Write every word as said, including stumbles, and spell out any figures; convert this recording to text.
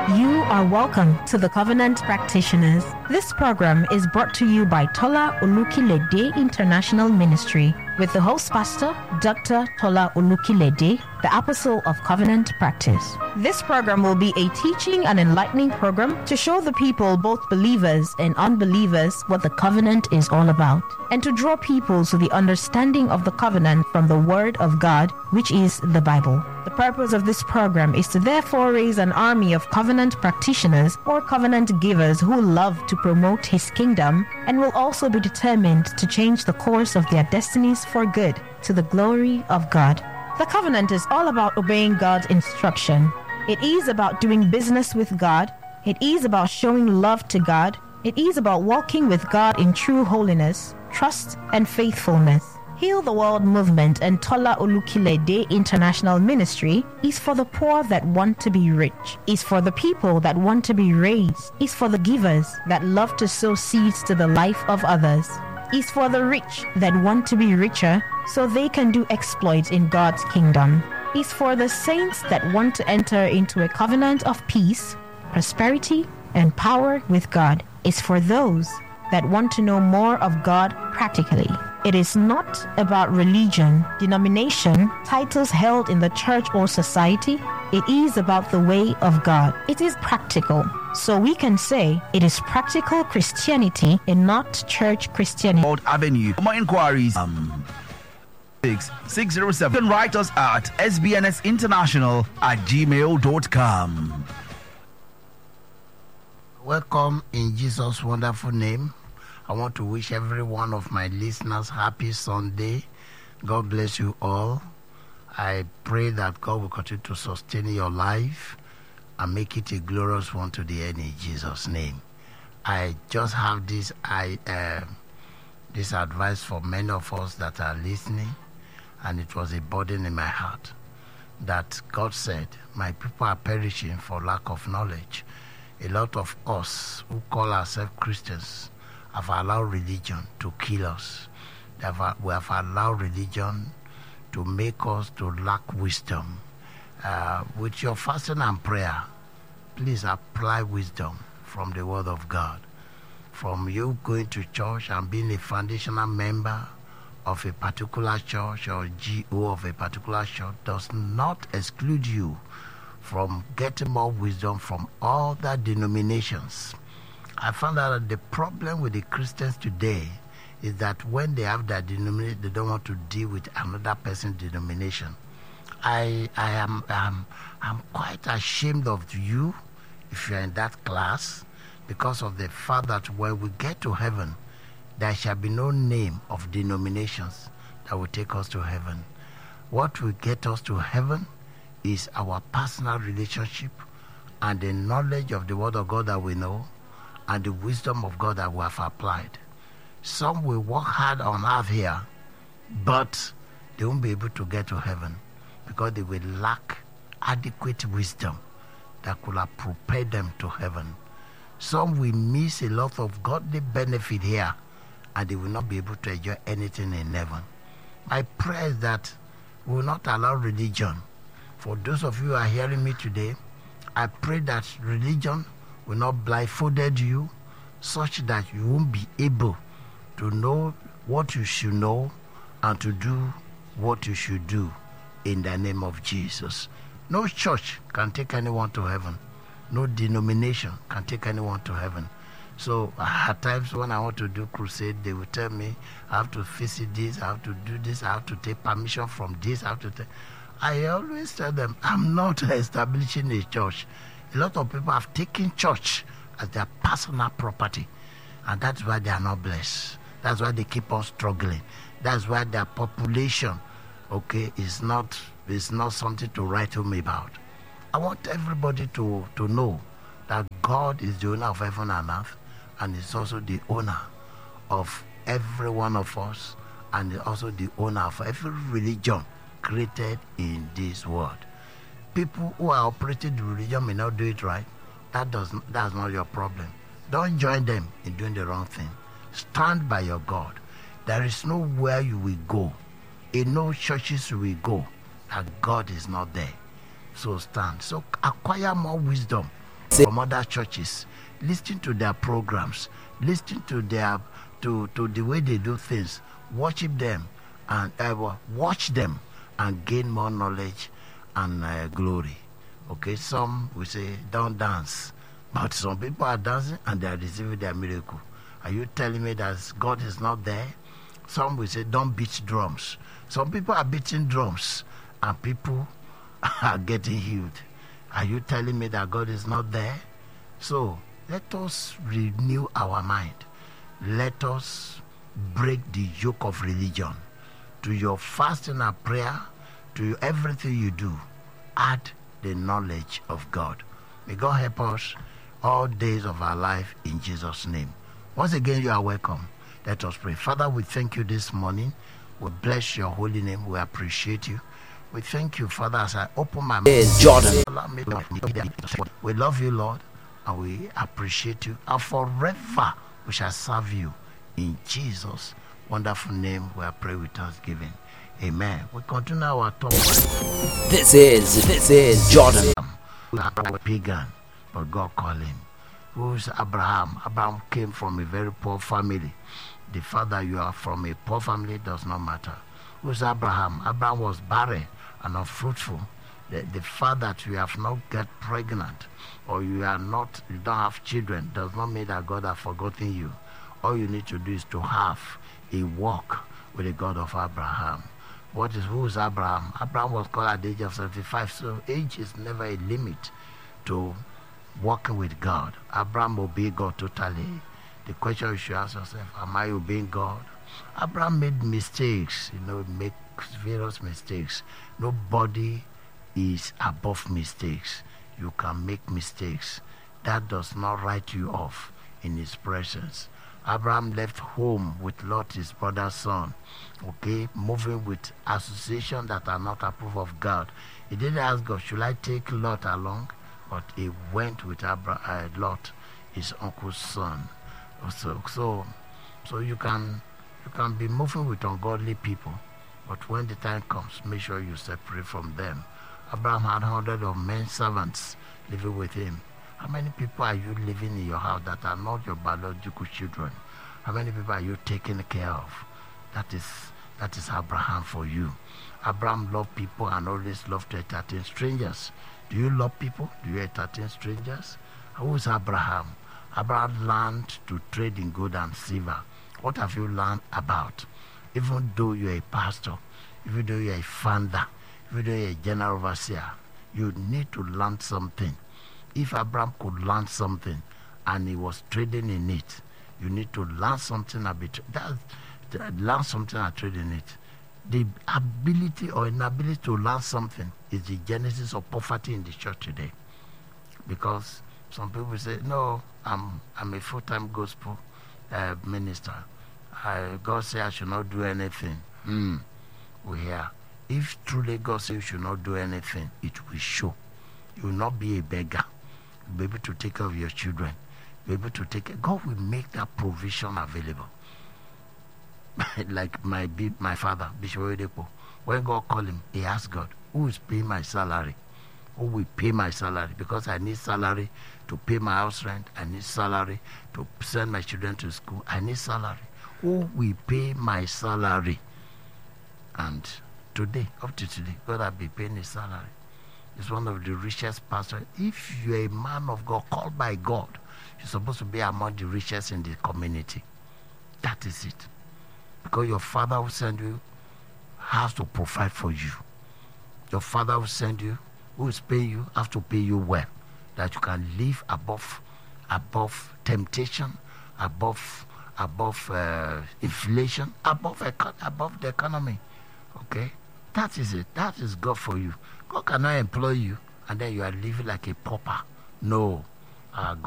You are welcome to the Covenant Practitioners. This program is brought to you by Tola Olukilede International Ministry with the host pastor, Doctor Tola Olukilede, the Apostle of Covenant Practice. This program will be a teaching and enlightening program to show the people, both believers and unbelievers, what the covenant is all about, and to draw people to the understanding of the covenant from the Word of God, which is the Bible. The purpose of this program is to therefore raise an army of covenant practitioners or covenant givers who love to promote His kingdom and will also be determined to change the course of their destinies for good to the glory of God. The covenant is all about obeying God's instruction. It is about doing business with God. It is about showing love to God. It is about walking with God in true holiness, trust, and faithfulness. Heal the World Movement and Tola Olukilede International Ministry is for the poor that want to be rich, is for the people that want to be raised, is for the givers that love to sow seeds to the life of others, is for the rich that want to be richer so they can do exploits in God's kingdom, is for the saints that want to enter into a covenant of peace, prosperity, and power with God, is for those that want to know more of God practically. It is not about religion, denomination, titles held in the church or society. It is about the way of God. It is practical. So we can say it is practical Christianity and not church Christianity. Old Avenue. For more inquiries, um, six six zero seven. You can write us at s b n s international at gmail dot com. Welcome in Jesus' wonderful name. I want to wish every one of my listeners happy Sunday. God bless you all. I pray that God will continue to sustain your life and make it a glorious one to the end in Jesus' name. I just have this I uh, this advice for many of us that are listening, and it was a burden in my heart that God said, my people are perishing for lack of knowledge. A lot of us who call ourselves Christians have allowed religion to kill us. We have allowed religion to make us to lack wisdom. Uh, with your fasting and prayer, please apply wisdom from the Word of God. From you going to church and being a foundational member of a particular church or G O of a particular church does not exclude you from getting more wisdom from other denominations. I found out that the problem with the Christians today is that when they have that denomination, they don't want to deal with another person's denomination. I I am um, I'm quite ashamed of you if you're in that class, because of the fact that when we get to heaven, there shall be no name of denominations that will take us to heaven. What will get us to heaven is our personal relationship and the knowledge of the Word of God that we know, and the wisdom of God that we have applied. Some will work hard on earth here, but they won't be able to get to heaven because they will lack adequate wisdom that could have propelled them to heaven. Some will miss a lot of godly benefit here, and they will not be able to enjoy anything in heaven. My prayer is that we will not allow religion. For those of you who are hearing me today, I pray that religion will not blindfolded you such that you won't be able to know what you should know and to do what you should do in the name of Jesus. No church can take anyone to heaven. No denomination can take anyone to heaven. So at times when I want to do crusade, they will tell me I have to visit this, I have to do this, I have to take permission from this, I have to take... I always tell them, I'm not establishing a church. A lot of people have taken church as their personal property, and that's why they are not blessed. That's why they keep on struggling. That's why their population, okay, is not is not something to write home about. I want everybody to, to know that God is the owner of heaven and earth, and is also the owner of every one of us, and is also the owner of every religion created in this world. People who are operating the religion may not do it right. That does that's not your problem. Don't join them in doing the wrong thing. Stand by your God. There is nowhere you will go, in no churches you will go, that God is not there. So stand. So acquire more wisdom from other churches. Listen to their programs. Listen to their to, to the way they do things. Worship them and uh, watch them and gain more knowledge and uh, glory. Okay, some will say don't dance, but some people are dancing and they are receiving their miracle. Are you telling me that God is not there? Some will say don't beat drums. Some people are beating drums and people are getting healed. Are you telling me that God is not there? So let us renew our mind. Let us break the yoke of religion. To your fasting and prayer, to your everything you do, add the knowledge of God. May God help us all days of our life in Jesus' name. Once again, you are welcome. Let us pray. Father, we thank you this morning. We bless your holy name. We appreciate you. We thank you, Father, as I open my mouth. Jordan. We love you, Lord, and we appreciate you. And forever we shall serve you. In Jesus' wonderful name, we are praying with thanksgiving. Amen. We continue our talk. This is, this is Jordan. We are a pagan, but God called him. Who's Abraham? Abraham came from a very poor family. The fact that you are from a poor family does not matter. Who's Abraham? Abraham was barren and unfruitful. The, the fact that you have not get pregnant or you are not, you don't have children does not mean that God has forgotten you. All you need to do is to have a walk with the God of Abraham. What is who is Abraham? Abraham was called at the age of seventy-five, so age is never a limit to walking with God. Abraham obeyed God totally. The question you should ask yourself, am I obeying God? Abraham made mistakes, you know, make various mistakes. Nobody is above mistakes. You can make mistakes. That does not write you off in his presence. Abraham left home with Lot, his brother's son, okay, moving with associations that are not approved of God. He didn't ask God, should I take Lot along? But he went with Abraham, uh, Lot, his uncle's son. So, so, so you can you can be moving with ungodly people, but when the time comes, make sure you separate from them. Abraham had hundreds of men servants living with him. How many people are you living in your house that are not your biological children? How many people are you taking care of? That is that is Abraham for you. Abraham loved people and always loved to entertain strangers. Do you love people? Do you entertain strangers? Who is Abraham? Abraham learned to trade in gold and silver. What have you learned about? Even though you're a pastor, even though you're a founder, even though you're a general overseer, you need to learn something. If Abraham could learn something and he was trading in it, you need to learn something about that. Learn something and trade in it. The ability or inability to learn something is the genesis of poverty in the church today. Because some people say, no, I'm I'm a full-time gospel uh, minister. I, God said I should not do anything. Hmm. We hear. If truly God says you should not do anything, it will show. You will not be a beggar. You'll be able to take care of your children. You'll be able to take care. God will make that provision available. Like my my father, Bishop Oyedepo. When God called him, he asked God, who is paying my salary? Who will pay my salary? Because I need salary to pay my house rent. I need salary to send my children to school. I need salary. Who will pay my salary? And today, up to today, God has been paying his salary. He's one of the richest pastors. If you're a man of God, called by God, you're supposed to be among the richest in the community. That is it. Because your father will send you, has to provide for you. Your father will send you, who is paying you, have to pay you well, that you can live above, above temptation, above, above uh, inflation, above, above the economy. Okay, that is it. That is God for you. God cannot employ you, and then you are living like a pauper. No, uh,